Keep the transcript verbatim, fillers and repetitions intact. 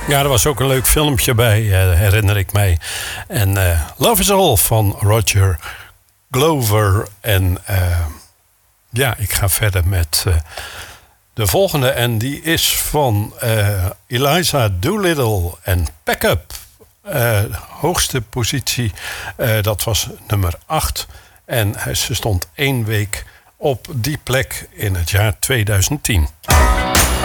Ja, er was ook een leuk filmpje bij, uh, herinner ik mij. En uh, Love is All van Roger Glover. En uh, ja, ik ga verder met uh, de volgende. En die is van uh, Eliza Doolittle en Pack Up. Uh, hoogste positie, uh, dat was nummer acht. En ze stond één week op die plek in het jaar tweeduizend tien.